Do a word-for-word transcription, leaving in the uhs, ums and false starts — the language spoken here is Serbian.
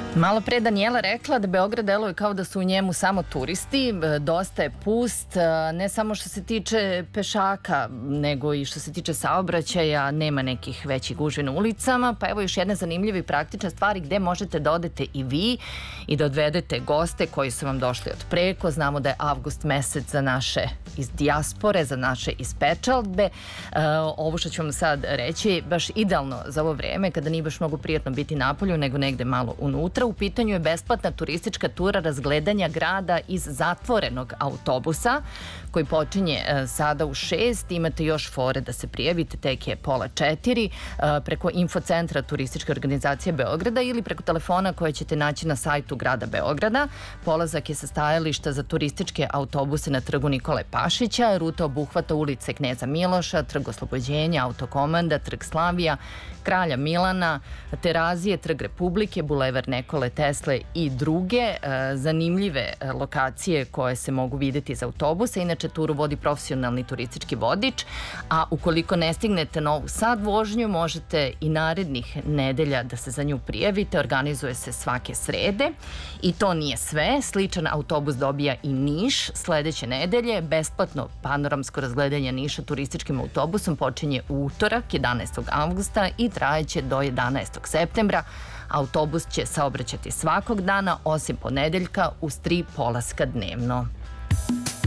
Malo pre Danijela rekla da Beograd deluje kao da su u njemu samo turisti, dosta je pust, ne samo što se tiče pešaka, nego i što se tiče saobraćaja, nema nekih većih gužvi na ulicama, pa evo još jedna zanimljiva i praktična stvar gde možete da odete i vi i da odvedete goste koji su vam došli od preko. Znamo da je avgust mesec za naše iz dijaspore, za naše iz pečalbe. Ovo što ću vam sad reći je baš idealno za ovo vreme, kada nije baš mnogo prijatno biti napolju, nego negde malo unutra. U pitanju je besplatna turistička tura razgledanja grada iz zatvorenog autobusa koji počinje sada u šest. Imate još fore da se prijavite, tek je pola četiri, preko infocentra turističke organizacije Beograda ili preko telefona koje ćete naći na sajtu grada Beograda. Polazak je sa stajališta za turističke autobuse na trgu Nikole Pašića. Ruta obuhvata ulice Kneza Miloša, Trg Oslobođenja, Autokomanda, Trg Slavija, Kralja Milana, Terazije, Trg Republike, Bulevar Nikole Tesle i druge zanimljive lokacije koje se mogu videti iz autobusa. Inače, turu vodi profesionalni turistički vodič, a ukoliko ne stignete na Novu Sad vožnju, možete i narednih nedelja da se za nju prijavite. Organizuje se svake srede i to nije sve. Sličan autobus dobija i Niš sledeće nedelje. Besplatno panoramsko razgledanje Niša turističkim autobusom počinje u utorak, jedanaestog avgusta i trajeće do jedanaestog septembra. Autobus će saobraćati svakog dana, osim ponedeljka, uz tri polaska dnevno.